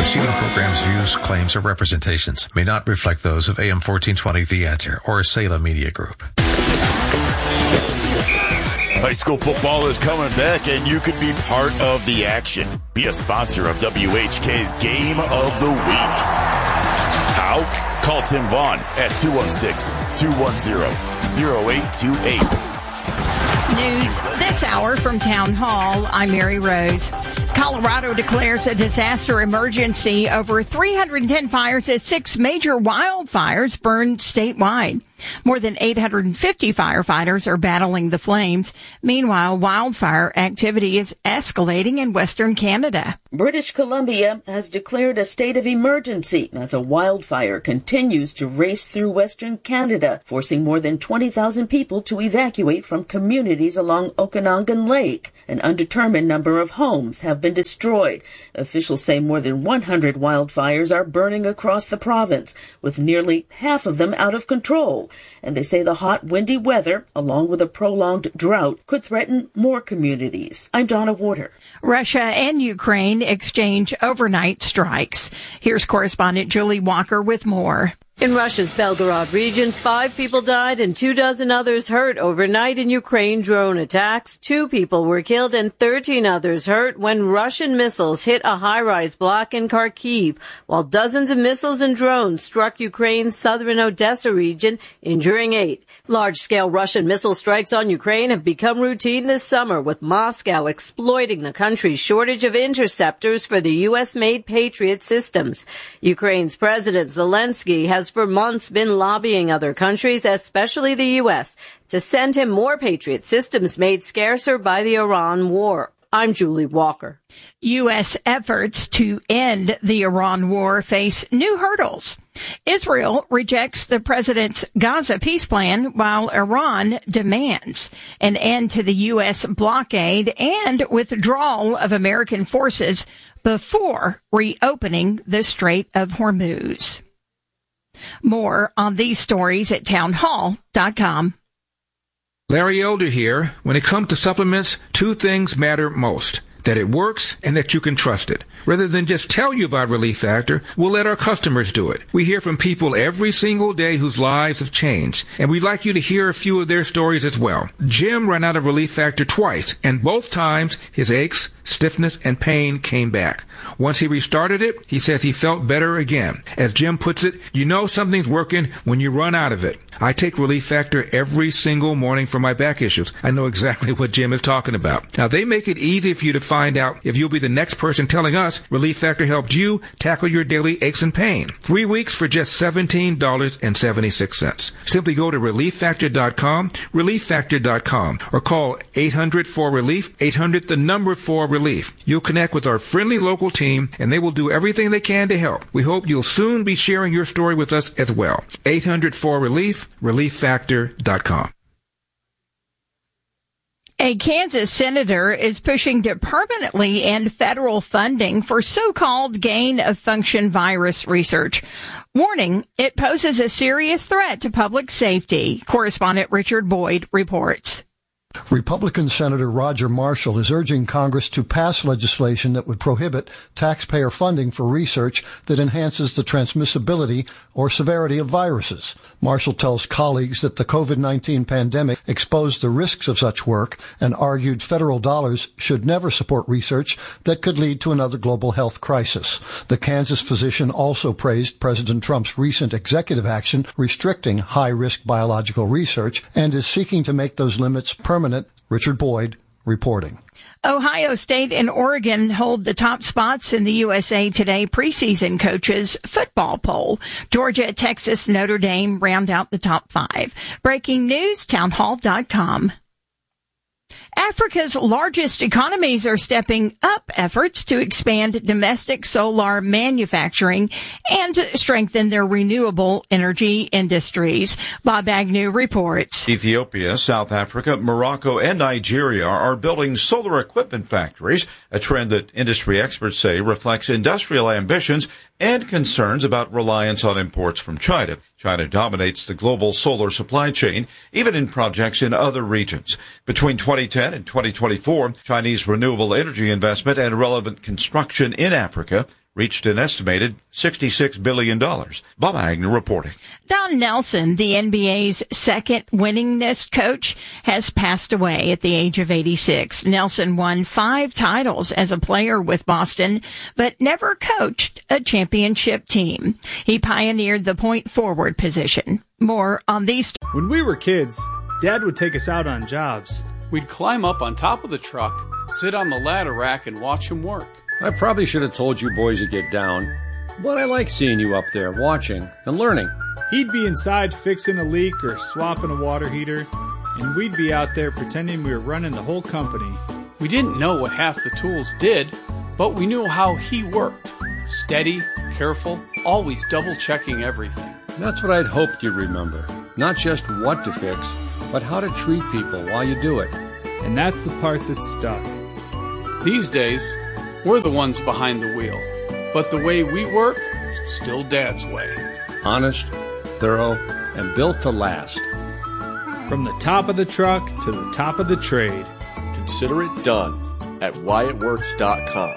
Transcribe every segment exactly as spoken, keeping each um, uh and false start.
preceding program's views, claims, or representations may not reflect those of A M fourteen twenty The Answer or Salem Media Group. High school football is coming back, and you could be part of the action. Be a sponsor of W H K's Game of the Week. How? Call Tim Vaughn at two one six, two one zero, zero eight two eight. News this hour from Town Hall. I'm Mary Rose. Colorado declares a disaster emergency over three hundred ten fires as six major wildfires burned statewide. More than eight hundred fifty firefighters are battling the flames. Meanwhile, wildfire activity is escalating in Western Canada. British Columbia has declared a state of emergency as a wildfire continues to race through Western Canada, forcing more than twenty thousand people to evacuate from communities along Okanagan Lake. An undetermined number of homes have been destroyed. Officials say more than one hundred wildfires are burning across the province, with nearly half of them out of control. And they say the hot, windy weather, along with a prolonged drought, could threaten more communities. I'm Donna Warder. Russia and Ukraine exchange overnight strikes. Here's correspondent Julie Walker with more. In Russia's Belgorod region, five people died and two dozen others hurt overnight in Ukraine drone attacks. Two people were killed and thirteen others hurt when Russian missiles hit a high-rise block in Kharkiv, while dozens of missiles and drones struck Ukraine's southern Odessa region, injuring eight. Large-scale Russian missile strikes on Ukraine have become routine this summer, with Moscow exploiting the country's shortage of interceptors for the U S-made Patriot systems. Ukraine's President Zelensky has for months been lobbying other countries, especially the U S, to send him more Patriot systems made scarcer by the Iran war. I'm Julie Walker. U S efforts to end the Iran war face new hurdles. Israel rejects the president's Gaza peace plan, while Iran demands an end to the U S blockade and withdrawal of American forces before reopening the Strait of Hormuz. More on these stories at townhall dot com. Larry Elder here. When it comes to supplements, two things matter most: that it works and that you can trust it. Rather than just tell you about Relief Factor, we'll let our customers do it. We hear from people every single day whose lives have changed, and we'd like you to hear a few of their stories as well. Jim ran out of Relief Factor twice, and both times his aches, stiffness, and pain came back. Once he restarted it, he says he felt better again. As Jim puts it, you know something's working when you run out of it. I take Relief Factor every single morning for my back issues. I know exactly what Jim is talking about. Now, they make it easy for you to find out if you'll be the next person telling us Relief Factor helped you tackle your daily aches and pain. Three weeks for just seventeen dollars and seventy-six cents. Simply go to relief factor dot com, relief factor dot com, or call eight hundred four relief, eight hundred the number four relief. You'll connect with our friendly local team, and they will do everything they can to help. We hope you'll soon be sharing your story with us as well. eight hundred four relief, relief factor dot com. A Kansas senator is pushing to permanently end federal funding for so-called gain-of-function virus research, warning it poses a serious threat to public safety. Correspondent Richard Boyd reports. Republican Senator Roger Marshall is urging Congress to pass legislation that would prohibit taxpayer funding for research that enhances the transmissibility or severity of viruses. Marshall tells colleagues that the COVID nineteen pandemic exposed the risks of such work and argued federal dollars should never support research that could lead to another global health crisis. The Kansas physician also praised President Trump's recent executive action restricting high-risk biological research and is seeking to make those limits permanent. Richard Boyd reporting. Ohio State and Oregon hold the top spots in the U S A Today preseason coaches football poll. Georgia, Texas, Notre Dame round out the top five. Breaking news, townhall dot com. Africa's largest economies are stepping up efforts to expand domestic solar manufacturing and to strengthen their renewable energy industries. Bob Agnew reports. Ethiopia, South Africa, Morocco, and Nigeria are building solar equipment factories, a trend that industry experts say reflects industrial ambitions and concerns about reliance on imports from China. China dominates the global solar supply chain, even in projects in other regions. Between twenty ten and twenty twenty-four, Chinese renewable energy investment and relevant construction in Africa reached an estimated sixty-six billion dollars. Bob Agnew reporting. Don Nelson, the N B A's second winningest coach, has passed away at the age of eighty-six. Nelson won five titles as a player with Boston, but never coached a championship team. He pioneered the point forward position. More on these. When we were kids, Dad would take us out on jobs. We'd climb up on top of the truck, sit on the ladder rack, and watch him work. I probably should have told you boys to get down, but I like seeing you up there watching and learning. He'd be inside fixing a leak or swapping a water heater, and we'd be out there pretending we were running the whole company. We didn't know what half the tools did, but we knew how he worked. Steady, careful, always double-checking everything. That's what I'd hoped you'd remember. Not just what to fix, but how to treat people while you do it. And that's the part that stuck. These days, we're the ones behind the wheel, but the way we work, still Dad's way. Honest, thorough, and built to last. From the top of the truck to the top of the trade. Consider it done at Wyatt Works dot com.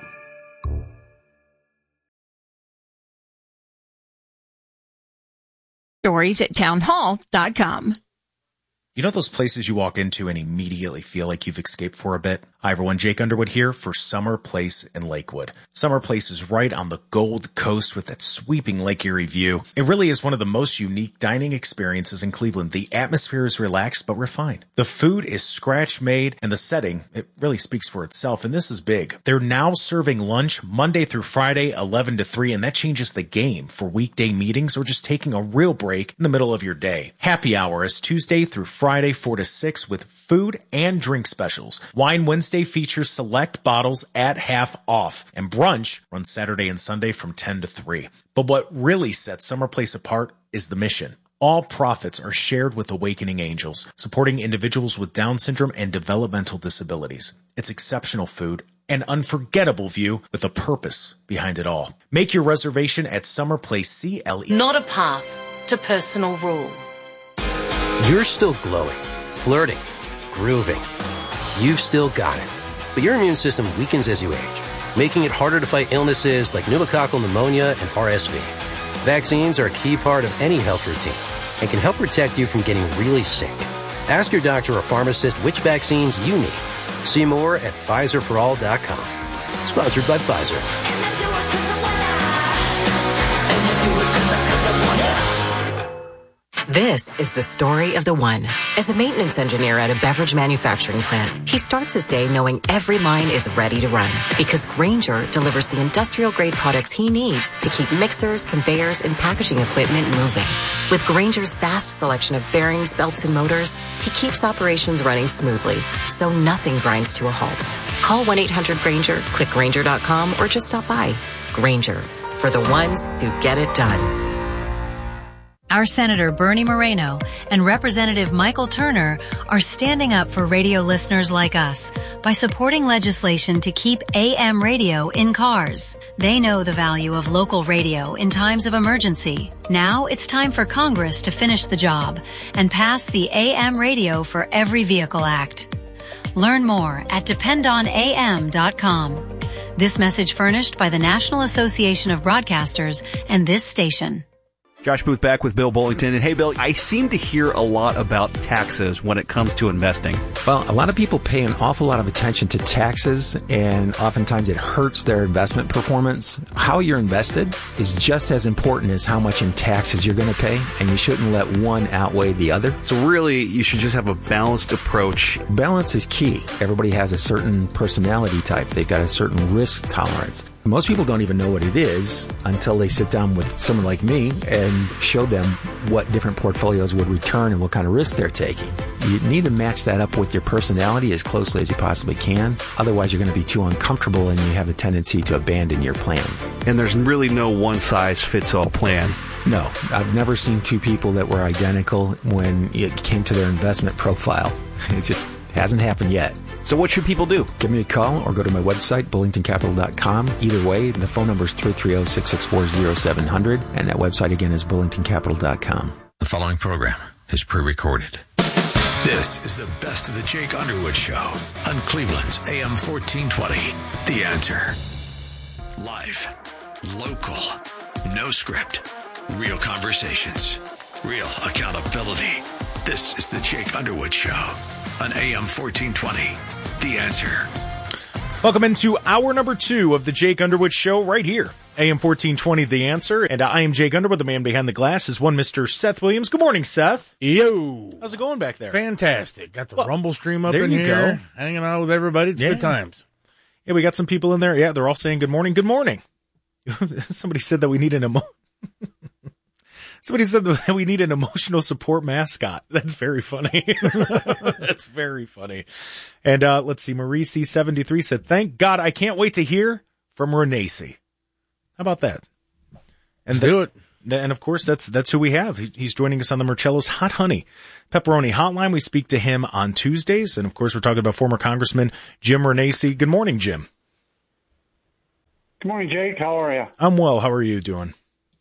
Stories at townhall dot com. You know those places you walk into and immediately feel like you've escaped for a bit? Hi everyone, Jake Underwood here for Summer Place in Lakewood. Summer Place is right on the Gold Coast with that sweeping Lake Erie view. It really is one of the most unique dining experiences in Cleveland. The atmosphere is relaxed but refined. The food is scratch-made and the setting, it really speaks for itself, and this is big. They're now serving lunch Monday through Friday, eleven to three, and that changes the game for weekday meetings or just taking a real break in the middle of your day. Happy hour is Tuesday through Friday, four to six with food and drink specials. Wine Wednesday features select bottles at half off, and brunch runs Saturday and Sunday from ten to three. But what really sets Summer Place apart is the mission. All profits are shared with Awakening Angels, supporting individuals with Down syndrome and developmental disabilities. It's exceptional food, an unforgettable view with a purpose behind it all. Make your reservation at Summer Place C L E. Not a path to personal rule. You're still glowing, flirting, grooving. You've still got it. But your immune system weakens as you age, making it harder to fight illnesses like pneumococcal pneumonia and R S V. Vaccines are a key part of any health routine and can help protect you from getting really sick. Ask your doctor or pharmacist which vaccines you need. See more at Pfizer for all dot com. Sponsored by Pfizer. This is the story of the one. As a maintenance engineer at a beverage manufacturing plant, he starts his day knowing every line is ready to run because Grainger delivers the industrial-grade products he needs to keep mixers, conveyors, and packaging equipment moving. With Grainger's vast selection of bearings, belts, and motors, he keeps operations running smoothly, so nothing grinds to a halt. Call one eight hundred Grainger, click Grainger dot com, or just stop by. Grainger, for the ones who get it done. Our Senator Bernie Moreno and Representative Michael Turner are standing up for radio listeners like us by supporting legislation to keep A M radio in cars. They know the value of local radio in times of emergency. Now it's time for Congress to finish the job and pass the A M Radio for Every Vehicle Act. Learn more at depend on A M dot com. This message furnished by the National Association of Broadcasters and this station. Josh Booth back with Bill Bullington. And hey, Bill, I seem to hear a lot about taxes when it comes to investing. Well, a lot of people pay an awful lot of attention to taxes, and oftentimes it hurts their investment performance. How you're invested is just as important as how much in taxes you're going to pay, and you shouldn't let one outweigh the other. So really, you should just have a balanced approach. Balance is key. Everybody has a certain personality type. They've got a certain risk tolerance. Most people don't even know what it is until they sit down with someone like me and show them what different portfolios would return and what kind of risk they're taking. You need to match that up with your personality as closely as you possibly can. Otherwise, you're going to be too uncomfortable and you have a tendency to abandon your plans. And there's really no one-size-fits-all plan. No, I've never seen two people that were identical when it came to their investment profile. It just hasn't happened yet. So what should people do? Give me a call or go to my website, bullington capital dot com. Either way, the phone number is three three zero, six six four, zero seven zero zero, and that website again is bullington capital dot com. The following program is pre-recorded. This is the best of the Jake Underwood Show on Cleveland's A M fourteen twenty. The Answer. Live. Local. No script. Real conversations. Real accountability. This is the Jake Underwood Show on A M fourteen twenty. The Answer. Welcome into hour number two of the Jake Underwood Show right here. A M fourteen twenty, The Answer. And I am Jake Underwood. The man behind the glass is one Mister Seth Williams. Good morning, Seth. Yo. How's it going back there? Fantastic. Got the well, Rumble stream up there in you here. Go. Hanging out with everybody. It's yeah. good times. Yeah, we got some people in there. Yeah, they're all saying good morning. Good morning. Somebody said that we need an emo- Somebody said that we need an emotional support mascot. That's very funny. That's very funny. And uh, let's see. Marie C seventy-three said, thank God I can't wait to hear from Renacy. How about that? And the, do it. And of course, that's that's who we have. He, he's joining us on the Marcello's Hot Honey Pepperoni Hotline. We speak to him on Tuesdays. And of course, we're talking about former Congressman Jim Renacy. Good morning, Jim. Good morning, Jake. How are you? I'm well. How are you doing?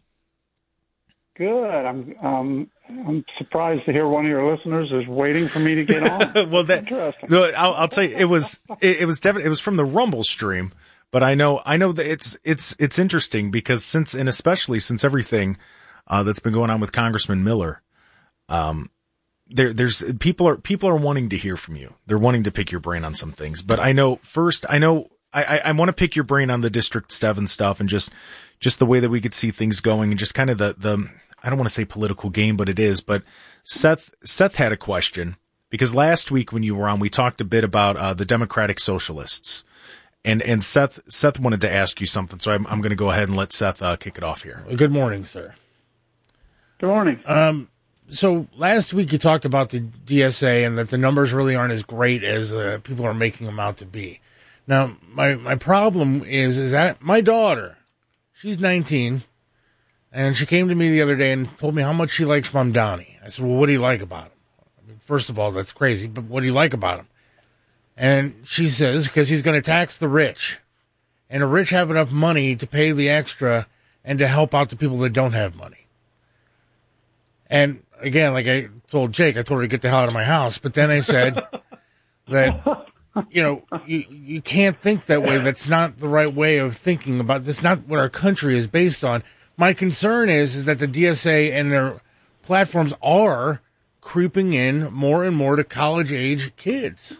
Good. I'm um, I'm surprised to hear one of your listeners is waiting for me to get on. well, that interesting. I'll, I'll tell you, it was it, it was definitely it was from the Rumble stream, but I know I know that it's it's it's interesting because since and especially since everything uh, that's been going on with Congressman Miller, um, there there's people are people are wanting to hear from you. They're wanting to pick your brain on some things. But I know first I know I I, I want to pick your brain on the District seven stuff and just just the way that we could see things going and just kind of the the. I don't want to say political game, but it is. But Seth, Seth had a question because last week when you were on, we talked a bit about uh, the Democratic Socialists, and and Seth Seth wanted to ask you something. So I'm I'm going to go ahead and let Seth uh, kick it off here. Good morning, sir. Good morning. Um, so last week you talked about the D S A and that the numbers really aren't as great as uh, people are making them out to be. Now my my problem is is that my daughter, she's nineteen. And she came to me the other day and told me how much she likes Mamdani. I said, well, what do you like about him? I mean, first of all, that's crazy, but what do you like about him? And she says, because he's going to tax the rich. And the rich have enough money to pay the extra and to help out the people that don't have money. And again, like I told Jake, I told her to get the hell out of my house. But then I said that, you know, you, you can't think that way. That's not the right way of thinking about this. Not what our country is based on. My concern is, is that the D S A and their platforms are creeping in more and more to college-age kids.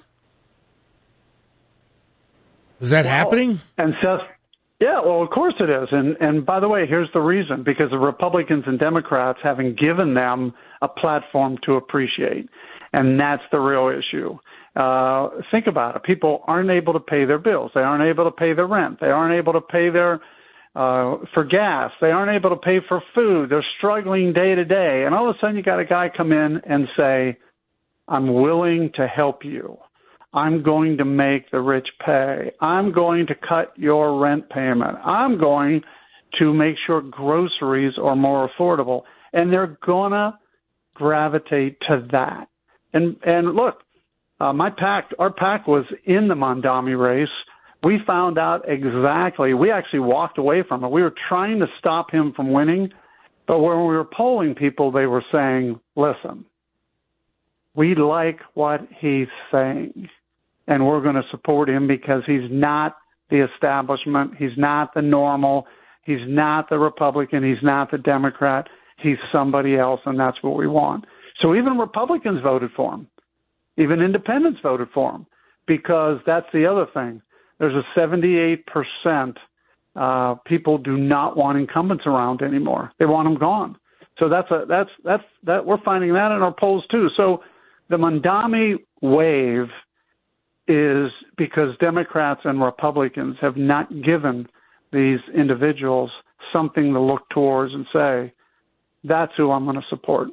Is that well, happening? And Seth, yeah, well, of course it is. And and by the way, here's the reason: because the Republicans and Democrats haven't given them a platform to appreciate, and that's the real issue. Uh, think about it: people aren't able to pay their bills, they aren't able to pay their rent, they aren't able to pay their Uh, for gas. They aren't able to pay for food. They're struggling day to day. And all of a sudden you got a guy come in and say, I'm willing to help you. I'm going to make the rich pay. I'm going to cut your rent payment. I'm going to make sure groceries are more affordable. And they're going to gravitate to that. And, and look, uh, my PAC, our PAC was in the Mamdani race. We found out exactly, we actually walked away from it. We were trying to stop him from winning, but when we were polling people, they were saying, listen, we like what he's saying, and we're going to support him because he's not the establishment, he's not the normal, he's not the Republican, he's not the Democrat, he's somebody else, and that's what we want. So even Republicans voted for him. Even independents voted for him, because that's the other thing. There's a seventy-eight percent uh, people do not want incumbents around anymore. They want them gone. So that's a that's that's that we're finding that in our polls too. So the Mamdani wave is because Democrats and Republicans have not given these individuals something to look towards and say, that's who I'm going to support.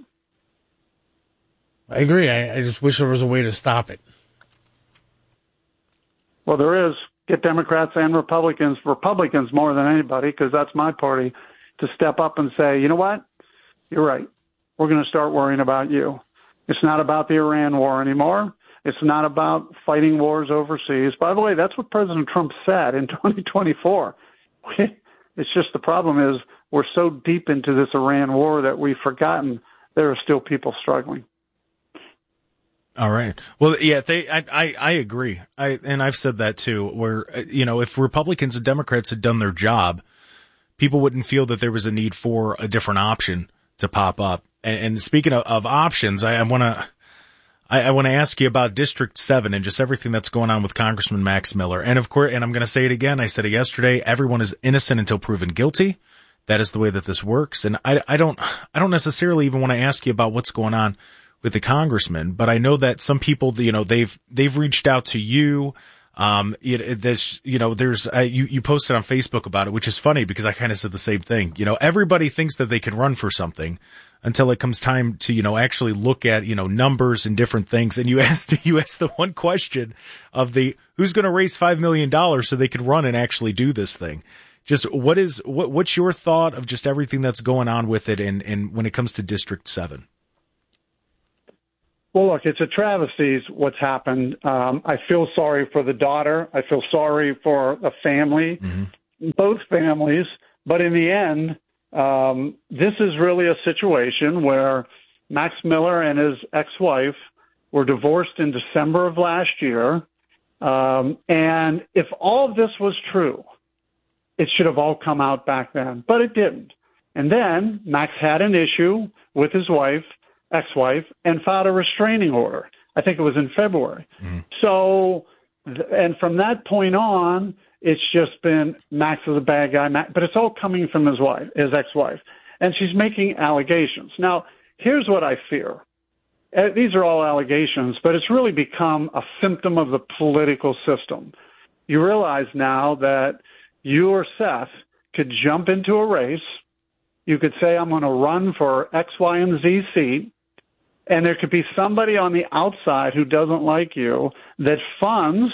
I agree. I, I just wish there was a way to stop it. Well, there is. Get Democrats and Republicans, Republicans more than anybody, because that's my party, to step up and say, you know what? You're right. We're going to start worrying about you. It's not about the Iran war anymore. It's not about fighting wars overseas. By the way, that's what President Trump said in twenty twenty-four. It's just the problem is we're so deep into this Iran war that we've forgotten there are still people struggling. All right. Well, yeah, they, I, I, I agree. I, and I've said that too, where, you know, if Republicans and Democrats had done their job people wouldn't feel that there was a need for a different option to pop up. And, and speaking of, of options, I, I want to I, I want to ask you about District seven and just everything that's going on with Congressman Max Miller. And of course, and I'm going to say it again, I said it yesterday, everyone is innocent until proven guilty. That is the way that this works. And I, I don't, I don't necessarily even want to ask you about what's going on with the congressman, but I know that some people, you know, they've, they've reached out to you. Um, it, there's, you know, there's, uh, you, you posted on Facebook about it, which is funny because I kind of said the same thing. You know, everybody thinks that they can run for something until it comes time to, you know, actually look at, you know, numbers and different things. And you asked, you asked the one question of the, who's going to raise five million dollars so they can run and actually do this thing. Just what is, what, what's your thought of just everything that's going on with it and, and when it comes to District seven? Well, look, it's a travesty what's happened. Um, I feel sorry for the daughter. I feel sorry for the family, mm-hmm. both families. But in the end, um, this is really a situation where Max Miller and his ex-wife were divorced in December of last year. Um, and if all of this was true, it should have all come out back then, but it didn't. And then Max had an issue with his wife, ex-wife, and filed a restraining order. I think it was in February. Mm. So, and from that point on, it's just been Max is a bad guy, Max, but it's all coming from his wife, his ex-wife, and she's making allegations. Now, here's what I fear. Uh, these are all allegations, but it's really become a symptom of the political system. You realize now that you or Seth could jump into a race. You could say, I'm going to run for X, Y, and Z seat. And there could be somebody on the outside who doesn't like you that funds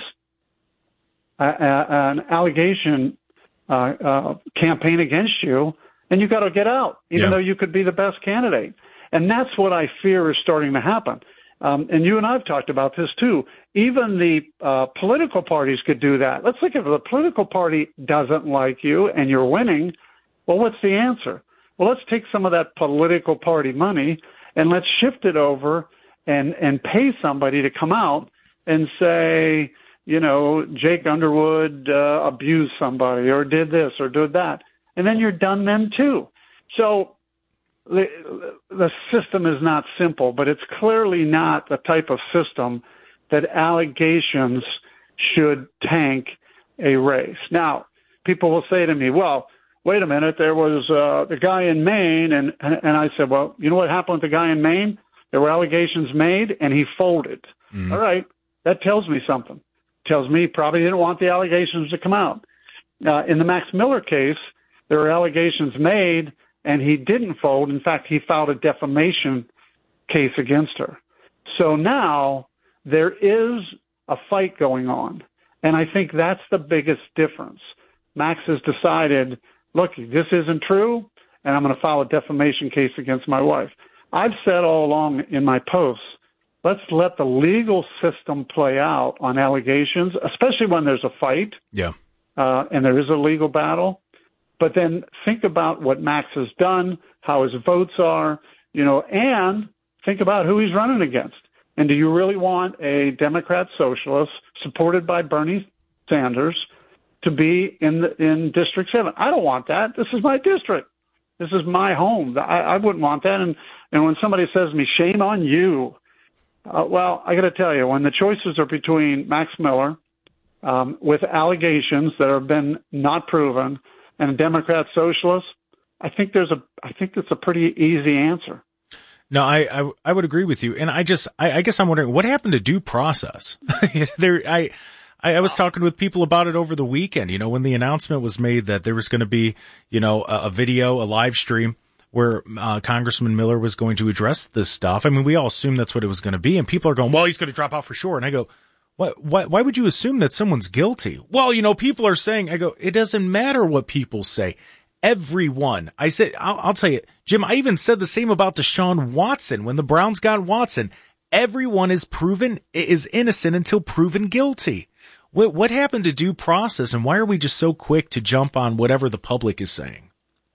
a, a, an allegation uh, uh, campaign against you, and you got to get out, even yeah. though you could be the best candidate. And that's what I fear is starting to happen. Um, and you and I have talked about this too. Even the uh, political parties could do that. Let's look if the political party doesn't like you and you're winning. Well, what's the answer? Well, let's take some of that political party money and let's shift it over and, and pay somebody to come out and say, you know, Jake Underwood uh, abused somebody or did this or did that. And then you're done then too. So the, the system is not simple, but it's clearly not the type of system that allegations should tank a race. Now, people will say to me, well, wait a minute, there was uh, the guy in Maine, and, and and I said, well, you know what happened with the guy in Maine? There were allegations made, and he folded. Mm. All right, that tells me something. Tells me he probably didn't want the allegations to come out. Uh, in the Max Miller case, there were allegations made, and he didn't fold. In fact, he filed a defamation case against her. So now there is a fight going on, and I think that's the biggest difference. Max has decided, look, this isn't true, and I'm going to file a defamation case against my wife. I've said all along in my posts, let's let the legal system play out on allegations, especially when there's a fight. Yeah. Uh, and there is a legal battle. But then think about what Max has done, how his votes are, you know, and think about who he's running against. And do you really want a Democrat socialist supported by Bernie Sanders to be in the, in District seven? I don't want that. This is my district. This is my home. I, I wouldn't want that. And, and when somebody says to me, shame on you, uh, well, I got to tell you, when the choices are between Max Miller um, with allegations that have been not proven and a Democrat socialist, I think there's a I think that's a pretty easy answer. No, I, I I would agree with you, and I just I, I guess I'm wondering what happened to due process. there, I. I was talking with people about it over the weekend, you know, when the announcement was made that there was going to be, you know, a, a video, a live stream where uh, Congressman Miller was going to address this stuff. I mean, we all assumed that's what it was going to be. And people are going, well, he's going to drop out for sure. And I go, what, why, why would you assume that someone's guilty? Well, you know, people are saying, I go, it doesn't matter what people say. Everyone, I said, I'll, I'll tell you, Jim, I even said the same about Deshaun Watson when the Browns got Watson. Everyone is proven is innocent until proven guilty. What, what happened to due process, and why are we just so quick to jump on whatever the public is saying?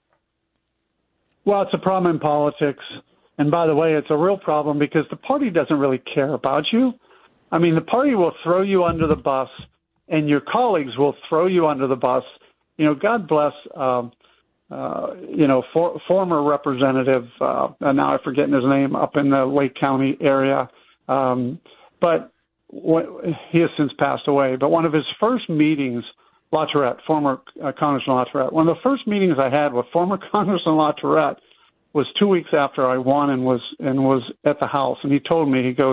Well, it's a problem in politics. And by the way, it's a real problem because the party doesn't really care about you. I mean, the party will throw you under the bus, and your colleagues will throw you under the bus. You know, God bless um, uh, you know, for, former representative, uh, and now I'm forgetting his name, up in the Lake County area. Um, but what, he has since passed away. But one of his first meetings, LaTourette, former uh, Congressman LaTourette, one of the first meetings I had with former Congressman LaTourette was two weeks after I won and was and was at the House. And he told me, he goes,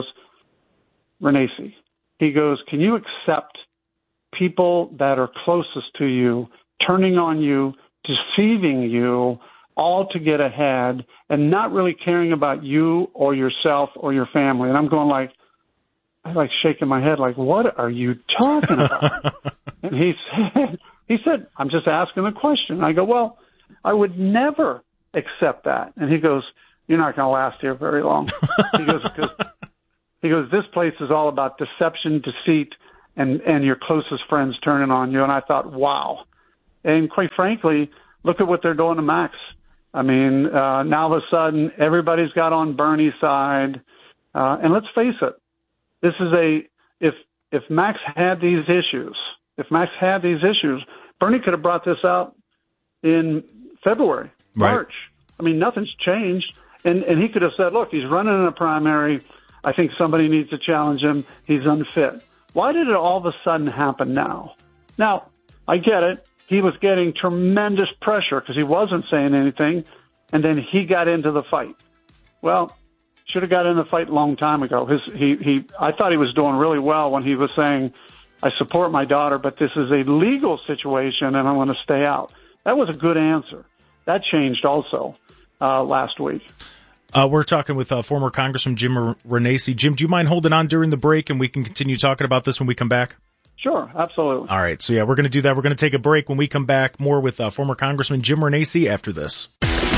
Renacci, he goes, can you accept people that are closest to you turning on you, deceiving you, all to get ahead, and not really caring about you or yourself or your family? And I'm going like, I like shaking my head like, what are you talking about? And he said, he said, I'm just asking a question. I go, well, I would never accept that. And he goes, you're not going to last here very long. He goes, because he goes, this place is all about deception, deceit, and, and your closest friends turning on you. And I thought, wow. And quite frankly, look at what they're doing to Max. I mean, uh, now all of a sudden, everybody's got on Bernie's side. Uh, and let's face it, this is a, if, if Max had these issues, if Max had these issues, Bernie could have brought this out in February, right. March. I mean, nothing's changed. And, and he could have said, look, he's running in a primary. I think somebody needs to challenge him. He's unfit. Why did it all of a sudden happen now? Now, I get it. He was getting tremendous pressure because he wasn't saying anything, and then he got into the fight. Well, should have got in the fight a long time ago. His, he, he, I thought he was doing really well when he was saying, I support my daughter, but this is a legal situation, and I want to stay out. That was a good answer. That changed also uh, last week. Uh, we're talking with uh, former Congressman Jim Renacci. Jim, do you mind holding on during the break, and we can continue talking about this when we come back? Sure, absolutely. All right, so yeah, we're going to do that. We're going to take a break. When we come back, more with uh, former Congressman Jim Renacci after this.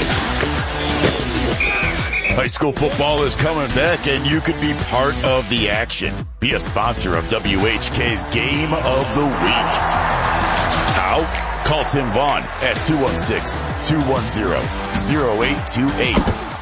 High school football is coming back, and you could be part of the action. Be a sponsor of W H K's Game of the Week. How? Call Tim Vaughn at two one six, two one zero, zero eight two eight.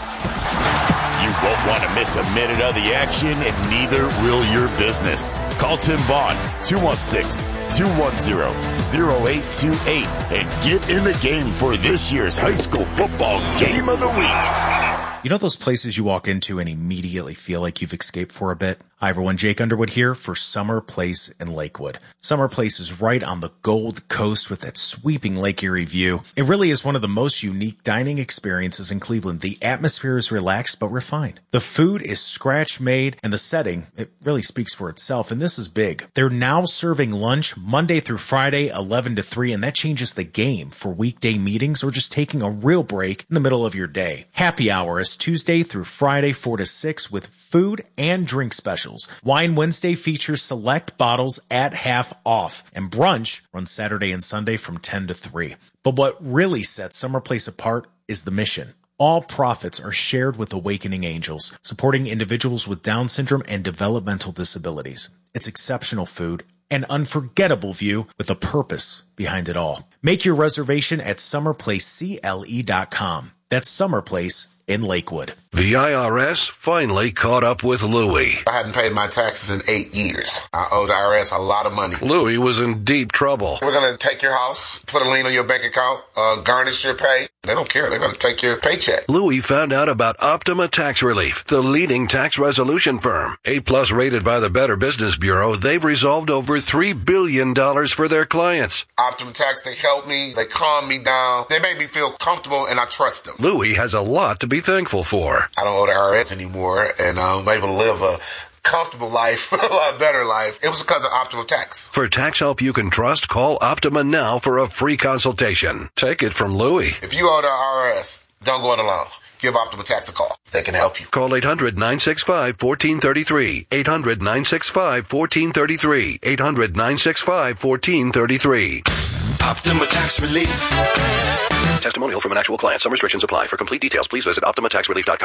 You won't want to miss a minute of the action, and neither will your business. Call Tim Vaughn, two one six, two one zero, zero eight two eight, and get in the game for this year's high school football Game of the Week. You know those places you walk into and immediately feel like you've escaped for a bit? Hi everyone, Jake Underwood here for Summer Place in Lakewood. Summer Place is right on the Gold Coast with that sweeping Lake Erie view. It really is one of the most unique dining experiences in Cleveland. The atmosphere is relaxed but refined. The food is scratch made, and the setting, it really speaks for itself, and this is big. They're now serving lunch Monday through Friday, eleven to three, and that changes the game for weekday meetings or just taking a real break in the middle of your day. Happy hour is Tuesday through Friday, four to six, with food and drink specials. Wine Wednesday features select bottles at half off, and brunch runs Saturday and Sunday from ten to three. But what really sets Summer Place apart is the mission. All profits are shared with Awakening Angels, supporting individuals with Down syndrome and developmental disabilities. It's exceptional food, an unforgettable view with a purpose behind it all. Make your reservation at summer place c l e dot com. That's Summer Place in Lakewood. The I R S finally caught up with Louie. I hadn't paid my taxes in eight years. I owe the I R S a lot of money. Louie was in deep trouble. We're going to take your house, put a lien on your bank account, uh, garnish your pay. They don't care. They're going to take your paycheck. Louie found out about Optima Tax Relief, the leading tax resolution firm. A-plus rated by the Better Business Bureau, they've resolved over three billion dollars for their clients. Optima Tax, they help me. They calm me down. They make me feel comfortable, and I trust them. Louie has a lot to be thankful for. I don't owe the I R S anymore, and I'm able to live a comfortable life, a lot better life. It was because of Optima Tax. For tax help you can trust, call Optima now for a free consultation. Take it from Louie. If you owe the I R S, don't go it alone. Give Optima Tax a call. They can help you. Call eight hundred, nine six five, one four three three. eight hundred, nine six five, one four three three. eight hundred, nine six five, one four three three. Optima Tax Relief. Testimonial from an actual client. Some restrictions apply. For complete details, please visit optima tax relief dot com.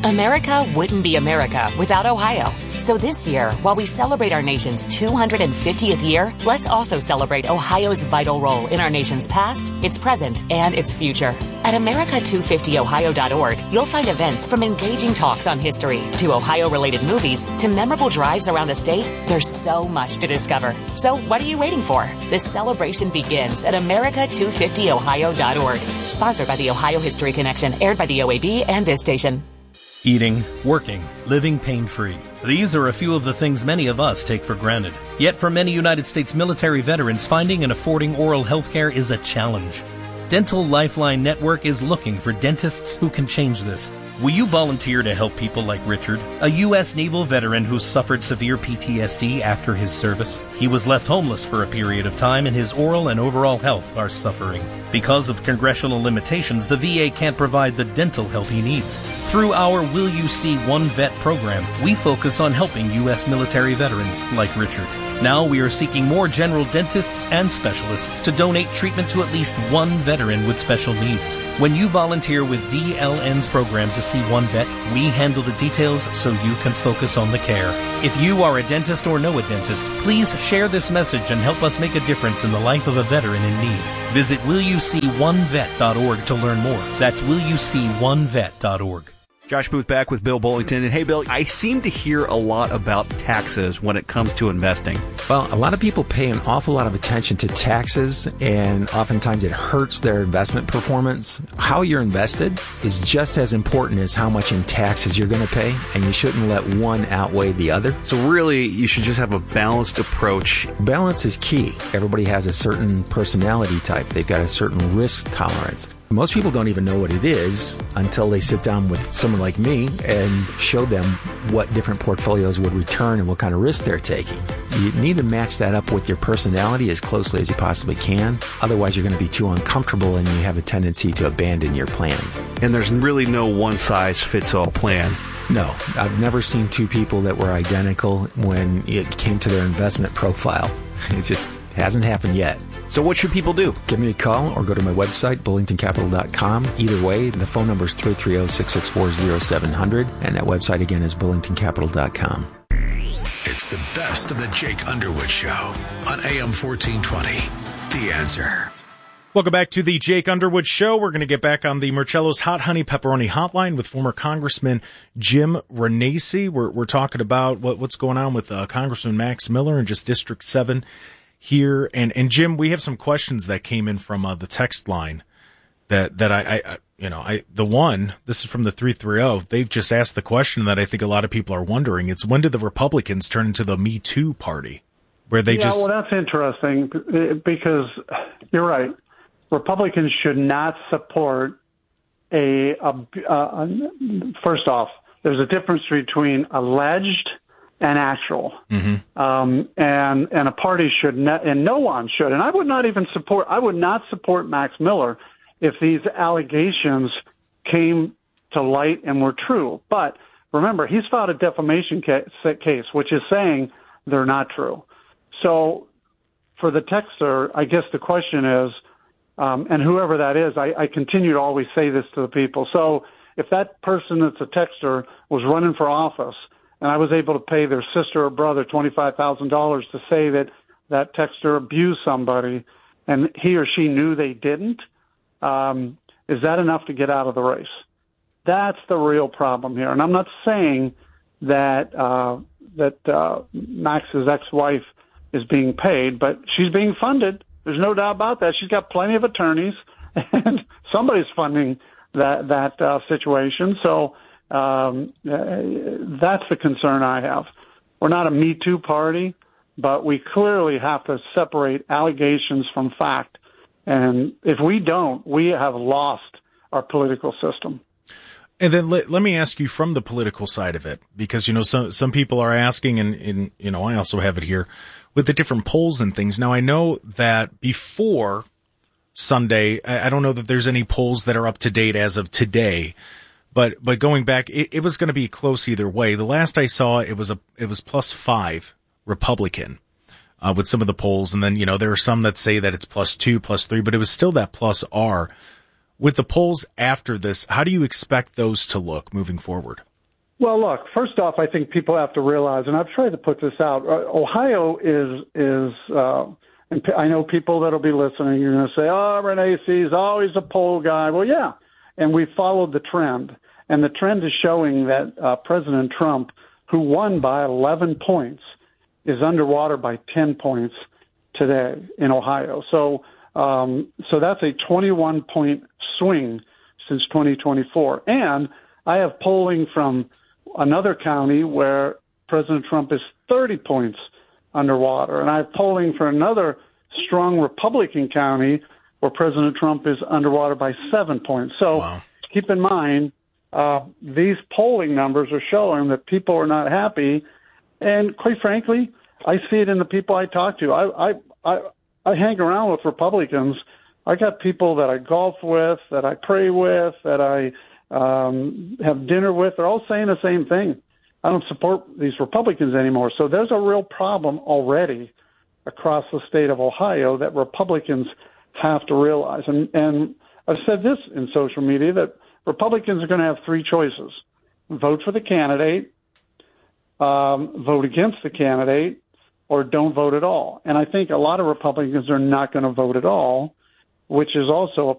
America wouldn't be America without Ohio. So this year, while we celebrate our nation's two hundred fiftieth year, let's also celebrate Ohio's vital role in our nation's past, its present, and its future. At America two fifty ohio dot org, you'll find events from engaging talks on history to Ohio-related movies to memorable drives around the state. There's so much to discover. So what are you waiting for? This celebration begins at America two fifty ohio dot org. Sponsored by the Ohio History Connection, aired by the O A B and this station. Eating, working, living pain-free. These are a few of the things many of us take for granted. Yet for many United States military veterans, finding and affording oral health care is a challenge. Dental Lifeline Network is looking for dentists who can change this. Will you volunteer to help people like Richard, a U S naval veteran who suffered severe P T S D after his service? He was left homeless for a period of time and his oral and overall health are suffering. Because of congressional limitations, the V A can't provide the dental help he needs. Through our Will You See One Vet program, we focus on helping U S military veterans like Richard. Now we are seeking more general dentists and specialists to donate treatment to at least one veteran with special needs. When you volunteer with D L N's program to see one vet, we handle the details so you can focus on the care. If you are a dentist or know a dentist, please share this message and help us make a difference in the life of a veteran in need. Visit will you see one vet dot org to learn more. That's will you see one vet dot org. Josh Booth back with Bill Bullington. And hey, Bill, I seem to hear a lot about taxes when it comes to investing. Well, a lot of people pay an awful lot of attention to taxes, and oftentimes it hurts their investment performance. How you're invested is just as important as how much in taxes you're going to pay, and you shouldn't let one outweigh the other. So really, you should just have a balanced approach. Balance is key. Everybody has a certain personality type. They've got a certain risk tolerance. Most people don't even know what it is until they sit down with someone like me and show them what different portfolios would return and what kind of risk they're taking. You need to match that up with your personality as closely as you possibly can. Otherwise, you're going to be too uncomfortable and you have a tendency to abandon your plans. And there's really no one-size-fits-all plan. No, I've never seen two people that were identical when it came to their investment profile. It just hasn't happened yet. So what should people do? Give me a call or go to my website, bullington capital dot com. Either way, the phone number is three three zero, six six four, zero seven zero zero, and that website again is bullington capital dot com. It's the best of the Jake Underwood Show on A M fourteen twenty. The Answer. Welcome back to the Jake Underwood Show. We're going to get back on the Marcello's Hot Honey Pepperoni Hotline with former Congressman Jim Renacci. We're, we're talking about what, what's going on with uh, Congressman Max Miller in just District seven here. And, and Jim, we have some questions that came in from uh, the text line that, that I, I, you know, I, the one, this is from the three three zero. They've just asked the question that I think a lot of people are wondering. It's when did the Republicans turn into the Me Too party where they yeah, just. Well, that's interesting because you're right. Republicans should not support a, a, a, first off, there's a difference between alleged and actual. Mm-hmm. Um, and, and a party should not, and no one should. And I would not even support, I would not support Max Miller if these allegations came to light and were true. But remember, he's filed a defamation case, case which is saying they're not true. So for the texter, I guess the question is, Um, and whoever that is, I, I continue to always say this to the people. So if that person that's a texter was running for office and I was able to pay their sister or brother twenty-five thousand dollars to say that that texter abused somebody and he or she knew they didn't, um, is that enough to get out of the race? That's the real problem here. And I'm not saying that uh, that uh, Max's ex-wife is being paid, but she's being funded. There's no doubt about that. She's got plenty of attorneys, and somebody's funding that that uh, situation. So um, uh, that's the concern I have. We're not a Me Too party, but we clearly have to separate allegations from fact. And if we don't, we have lost our political system. And then let, let me ask you from the political side of it, because, you know, some, some people are asking, and, and, you know, I also have it here with the different polls and things. Now, I know that before Sunday, I, I don't know that there's any polls that are up to date as of today, but, but going back, it, it was going to be close either way. The last I saw, it was a, it was plus five Republican, uh, with some of the polls. And then, you know, there are some that say that it's plus two, plus three, but it was still that plus R. With the polls after this, how do you expect those to look moving forward? Well, look, first off, I think people have to realize, and I've tried to put this out, uh, Ohio is, is uh, and I know people that will be listening, you're going to say, oh, Renee C's always a poll guy. Well, yeah, and we followed the trend. And the trend is showing that uh, President Trump, who won by eleven points, is underwater by ten points today in Ohio. So, um, so that's a twenty-one point swing since twenty twenty-four. And I have polling from another county where President Trump is thirty points underwater. And I have polling for another strong Republican county where President Trump is underwater by seven points. So wow. Keep in mind, uh, these polling numbers are showing that people are not happy. And quite frankly, I see it in the people I talk to. I, I, I, I hang around with Republicans. I got people that I golf with, that I pray with, that I um, have dinner with. They're all saying the same thing. I don't support these Republicans anymore. So there's a real problem already across the state of Ohio that Republicans have to realize. And, and I've said this in social media, that Republicans are going to have three choices: vote for the candidate, um, vote against the candidate, or don't vote at all. And I think a lot of Republicans are not going to vote at all, which is also a